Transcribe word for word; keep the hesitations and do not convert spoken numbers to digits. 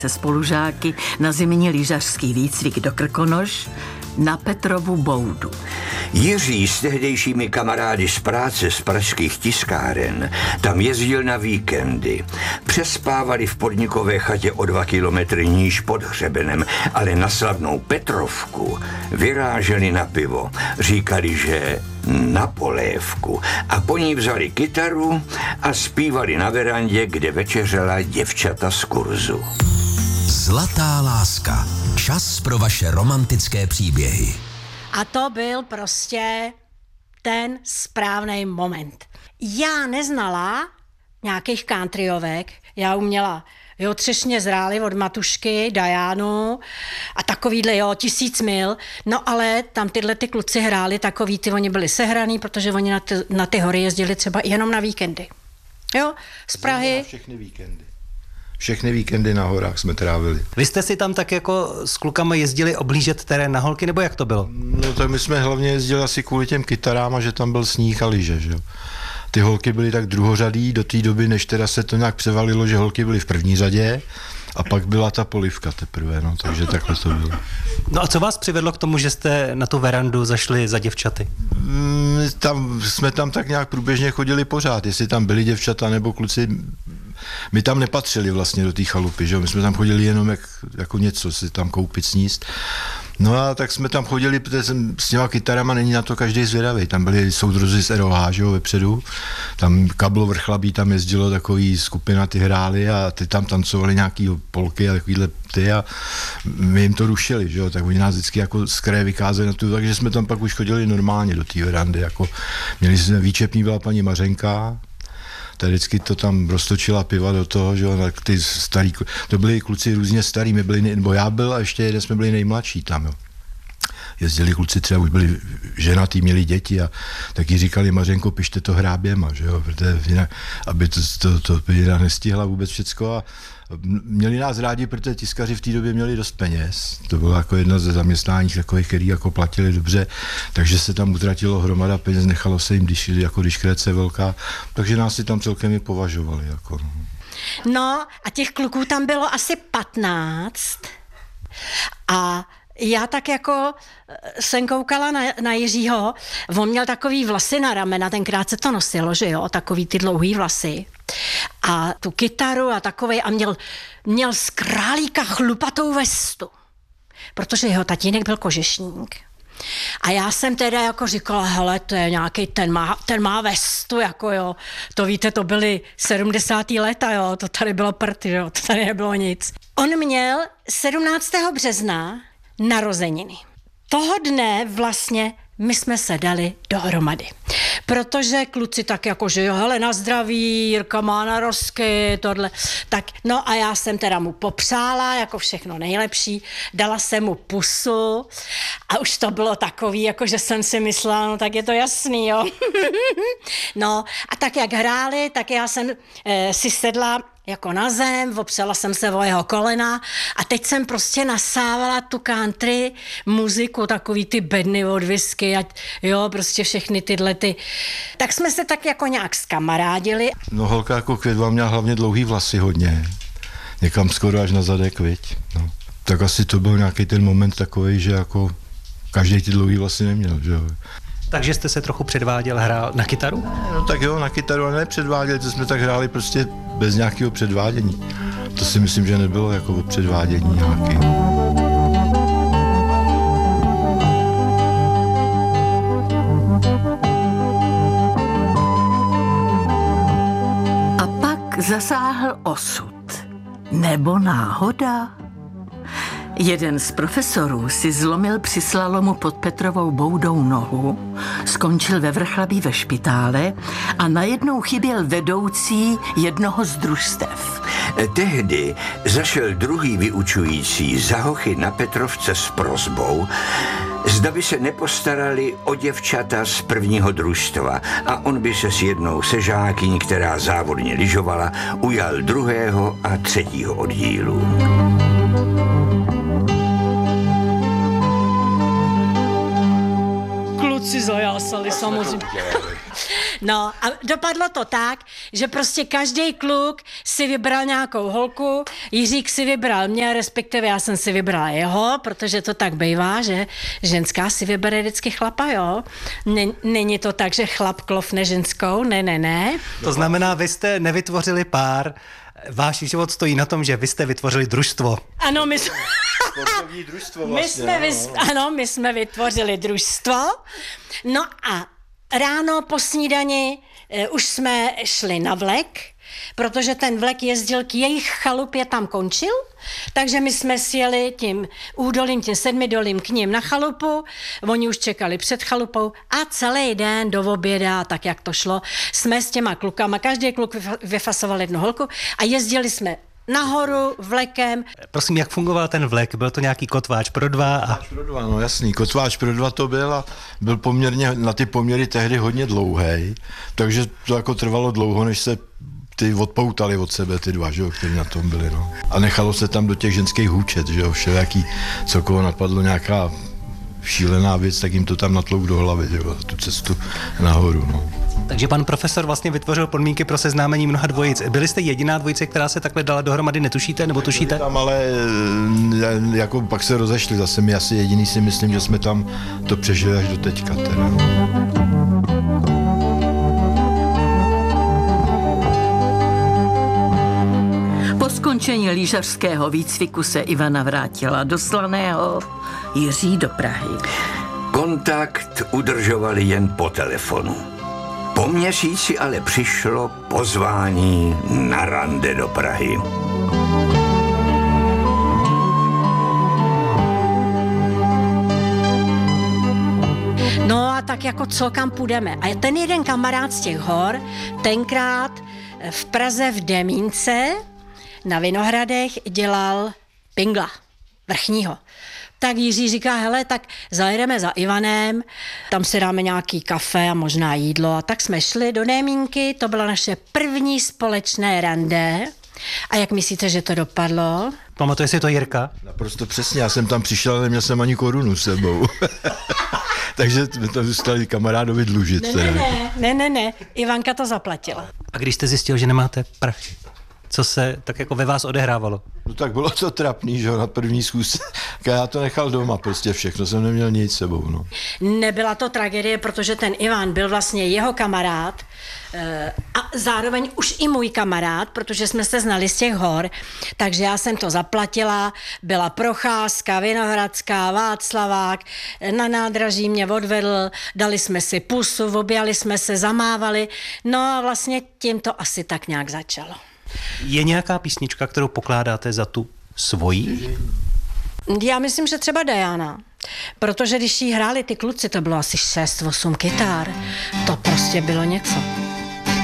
se spolužáky na zimní lyžařský výcvik do Krkonoš na Petrovu boudu. Jiří s tehdejšími kamarády z práce z pražských tiskáren tam jezdil na víkendy. Přespávali v podnikové chatě o dva kilometry níž pod hřebenem, ale na slavnou Petrovku vyráželi na pivo. Říkali, že na polévku. A po ní vzali kytaru a zpívali na verandě, kde večeřela děvčata z kurzu. Zlatá láska. Čas pro vaše romantické příběhy. A to byl prostě ten správný moment. Já neznala nějakých countryovek, já uměla jo, Třešně zrály od Matušky, Dianu a takovýhle, jo, Tisíc mil. No ale tam tyhle ty kluci hráli takový, ty oni byli sehraný, protože oni na ty, na ty hory jezdili třeba jenom na víkendy. Jo, z Prahy. Všechny víkendy. Všechny víkendy na horách jsme trávili. Vy jste si tam tak jako s klukama jezdili oblížet terén na holky, nebo jak to bylo? No tak my jsme hlavně jezdili asi kvůli těm kytarám a že tam byl sníh a lyže, že jo. Ty holky byly tak druhořadý do té doby, než teda se to nějak převalilo, že holky byly v první řadě a pak byla ta polivka teprve, no, takže takhle to bylo. No a co vás přivedlo k tomu, že jste na tu verandu zašli za děvčaty? Mm, tam, jsme tam tak nějak průběžně chodili pořád, jestli tam byli děvčata nebo kluci. My tam nepatřili vlastně do té chalupy, že jo? My jsme tam chodili jenom jak, jako něco si tam koupit, sníst. No a tak jsme tam chodili, protože jsem s těma kytarama není na to každý zvědavý. Tam byli soudruzi z R O H, že jo, vepředu. Tam Kablo Vrchlabí tam jezdilo, takový skupina, ty hráli a ty tam tancovali nějaký polky a takovýhle ty a my jim to rušili, že jo. Tak oni nás vždycky jako z kraje vykázali na tu, takže jsme tam pak už chodili normálně do té verandy. Jako, měli jsme výčepní, byla paní Mařenka, ta vždycky to tam roztočila piva do toho, že jo, ty starý, to byli kluci různě starý, my byli, nebo já byl a ještě jeden jsme byli nejmladší tam, jo. Jezdili kluci, třeba už byli ženatý, měli děti a taky říkali, Mařenko, pište to hráběma, že jo, protože jinak, aby to, to, to, to jinak nestihla vůbec všecko a měli nás rádi, protože tiskaři v té době měli dost peněz. To bylo jako jedna ze zaměstnání takových, který jako platili dobře, takže se tam utratilo hromada peněz, nechalo se jim, když, jako když krece velká, takže nás si tam celkem i považovali. Jako. No a těch kluků tam bylo asi patnáct a já tak jako jsem koukala na, na Jiřího, on měl takový vlasy na ramena, tenkrát se to nosilo, že jo, takový ty dlouhý vlasy. A tu kytaru a takovej a měl, měl z králíka chlupatou vestu, protože jeho tatínek byl kožešník. A já jsem teda jako říkala, hele, to je nějaký, ten má, ten má vestu, jako jo, to víte, to byly sedmdesátá léta, jo, to tady bylo prd, jo, to tady nebylo nic. On měl sedmnáctého března narozeniny. Toho dne vlastně my jsme se dali dohromady. Protože kluci tak jako, že jo, hele, na zdraví, Jirka má narozky, tohle. Tak, no a já jsem teda mu popřála, jako všechno nejlepší, dala jsem mu pusu a už to bylo takový, jako že jsem si myslela, no tak je to jasný, jo. No a tak jak hráli, tak já jsem eh, si sedla jako na zem, opřela jsem se o jeho kolena a teď jsem prostě nasávala tu country muziku, takový ty bedny od whisky a jo, prostě všechny tyhle ty. Tak jsme se tak jako nějak zkamarádili. No holka jako Květla měla hlavně dlouhý vlasy hodně, někam skoro až na zadek, viď, no. Tak asi to byl nějaký ten moment takový, že jako každý ty dlouhý vlasy neměl, že jo. Takže jste se trochu předváděl, hrál na kytaru? No tak jo, na kytaru, ale nepředváděli, to jsme tak hráli prostě bez nějakého předvádění. To si myslím, že nebylo jako o předvádění nějaký. A pak zasáhl osud. Nebo náhoda? Jeden z profesorů si zlomil při slalomu pod Petrovou boudou nohu, skončil ve Vrchlabí ve špitále a najednou chyběl vedoucí jednoho z družstev. Tehdy zašel druhý vyučující za hochy na Petrovce s prosbou, zda by se nepostarali o děvčata z prvního družstva a on by se s jednou sežákyní, která závodně lyžovala, ujal druhého a třetího oddílu. Kluci zajásali samozřejmě. No a dopadlo to tak, že prostě každý kluk si vybral nějakou holku, Jiřík si vybral mě, respektive já jsem si vybrala jeho, protože to tak bývá, že ženská si vybere vždycky chlapa, jo. Není to tak, že chlap klofne ženskou, ne, ne, ne. To znamená, vy jste nevytvořili pár, váš život stojí na tom, že vy jste vytvořili družstvo. Ano, my jsme... Sportovní družstvo vlastně. My jsme, vys... Ano, my jsme vytvořili družstvo. No a ráno po snídani e, už jsme šli na vlek, protože ten vlek jezdil k jejich chalupě, tam končil, takže my jsme sjeli tím údolím, tím sedmidolím k ním na chalupu, oni už čekali před chalupou a celý den do oběda, tak jak to šlo, jsme s těma klukama, každý kluk vyfasoval jednu holku a jezdili jsme nahoru vlekem. Prosím, jak fungoval ten vlek? Byl to nějaký kotváč pro dva? A... Kotváč pro dva, no jasný, kotváč pro dva to byl a byl poměrně na ty poměry tehdy hodně dlouhý, takže to jako trvalo dlouho, než se ty odpoutali od sebe, ty dva, že jo, kteří na tom byli, no. A nechalo se tam do těch ženských hůčet, že jo, všelijaký, co koho napadlo nějaká šílená věc, tak jim to tam natlouk do hlavy, že jo, tu cestu nahoru, no. Takže pan profesor vlastně vytvořil podmínky pro seznámení mnoha dvojic. Byli jste jediná dvojice, která se takhle dala dohromady, netušíte, nebo tušíte? Tam ale jako pak se rozešli, zase my asi jediný si myslím, že jsme tam to přežili až do teďka teda. Po skončení lyžařského výcviku se Ivana vrátila do Slaného, Jiří do Prahy. Kontakt udržovali jen po telefonu. Po měsíci ale přišlo pozvání na rande do Prahy. No a tak jako co, kam půjdeme. A ten jeden kamarád z těch hor, tenkrát v Praze v Demínce na Vinohradech dělal pingla vrchního. Tak Jiří říká, hele, tak zajedeme za Ivanem, tam si dáme nějaký kafe a možná jídlo. A tak jsme šli do Demínky, to bylo naše první společné rande. A jak myslíte, že to dopadlo? Pamatuje si to Jirka? Naprosto přesně, já jsem tam přišel, ale neměl jsem ani korunu s sebou. Takže jsme tam zůstali kamarádovi dlužit. Ne, ne, ne, ne, ne, ne, Ivanka to zaplatila. A když jste zjistil, že nemáte prachy, co se tak jako ve vás odehrávalo? No tak bylo to trapný, že jo, na první schůzce. Já to nechal doma, prostě všechno, jsem neměl nic s sebou, no. Nebyla to tragédie, protože ten Ivan byl vlastně jeho kamarád a zároveň už i můj kamarád, protože jsme se znali z těch hor, takže já jsem to zaplatila, byla procházka, Vinohradská, Václavák, na nádraží mě odvedl, dali jsme si pusu, objali jsme se, zamávali, no a vlastně tím to asi tak nějak začalo. Je nějaká písnička, kterou pokládáte za tu svoji? Já myslím, že třeba Diana. Protože když jí hráli ty kluci, to bylo asi šest osm kytár. To prostě bylo něco.